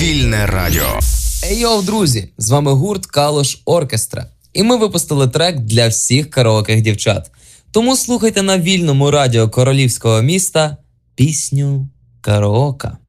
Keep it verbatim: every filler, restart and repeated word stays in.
Вільне радіо. Ей-йоу, друзі! З вами гурт Калуш Оркестра. І ми випустили трек для всіх караоких дівчат. Тому слухайте на вільному радіо королівського міста пісню «Караока».